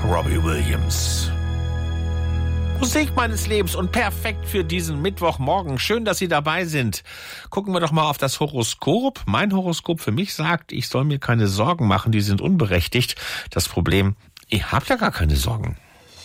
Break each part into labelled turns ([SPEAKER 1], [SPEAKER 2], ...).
[SPEAKER 1] Robbie Williams. Musik meines Lebens und perfekt für diesen Mittwochmorgen. Schön, dass Sie dabei sind. Gucken wir doch mal auf das Horoskop. Mein Horoskop für mich sagt, ich soll mir keine Sorgen machen, die sind unberechtigt. Das Problem, ich habe ja gar keine Sorgen.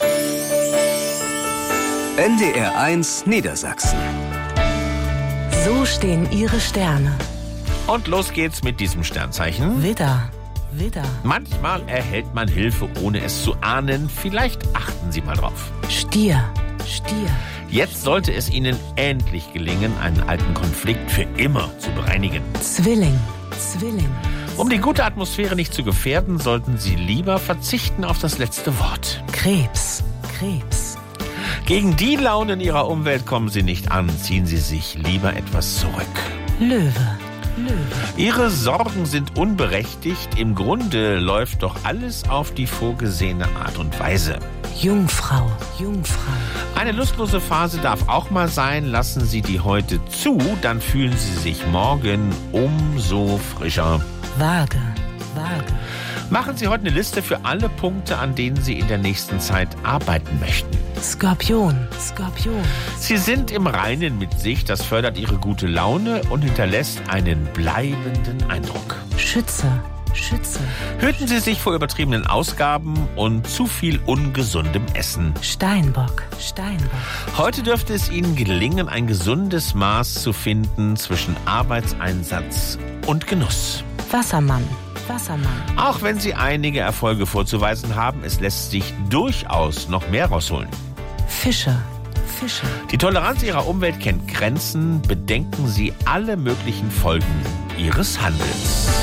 [SPEAKER 2] NDR 1 Niedersachsen.
[SPEAKER 3] So stehen Ihre Sterne.
[SPEAKER 1] Und los geht's mit diesem Sternzeichen.
[SPEAKER 3] Widder.
[SPEAKER 1] Manchmal erhält man Hilfe, ohne es zu ahnen. Vielleicht achten Sie mal drauf.
[SPEAKER 3] Stier.
[SPEAKER 1] Jetzt sollte es Ihnen endlich gelingen, einen alten Konflikt für immer zu bereinigen.
[SPEAKER 3] Zwilling.
[SPEAKER 1] Um die gute Atmosphäre nicht zu gefährden, sollten Sie lieber verzichten auf das letzte Wort.
[SPEAKER 3] Krebs.
[SPEAKER 1] Gegen die Launen Ihrer Umwelt kommen Sie nicht an. Ziehen Sie sich lieber etwas zurück.
[SPEAKER 3] Löwe.
[SPEAKER 1] Ihre Sorgen sind unberechtigt. Im Grunde läuft doch alles auf die vorgesehene Art und Weise.
[SPEAKER 3] Jungfrau.
[SPEAKER 1] Eine lustlose Phase darf auch mal sein. Lassen Sie die heute zu, dann fühlen Sie sich morgen umso frischer.
[SPEAKER 3] Waage.
[SPEAKER 1] Machen Sie heute eine Liste für alle Punkte, an denen Sie in der nächsten Zeit arbeiten möchten.
[SPEAKER 3] Skorpion.
[SPEAKER 1] Sie sind im Reinen mit sich, das fördert Ihre gute Laune und hinterlässt einen bleibenden Eindruck.
[SPEAKER 3] Schütze.
[SPEAKER 1] Hüten Sie sich vor übertriebenen Ausgaben und zu viel ungesundem Essen.
[SPEAKER 3] Steinbock.
[SPEAKER 1] Heute dürfte es Ihnen gelingen, ein gesundes Maß zu finden zwischen Arbeitseinsatz und Genuss.
[SPEAKER 3] Wassermann.
[SPEAKER 1] Auch wenn Sie einige Erfolge vorzuweisen haben, es lässt sich durchaus noch mehr rausholen.
[SPEAKER 3] Fische.
[SPEAKER 1] Die Toleranz Ihrer Umwelt kennt Grenzen. Bedenken Sie alle möglichen Folgen Ihres Handelns.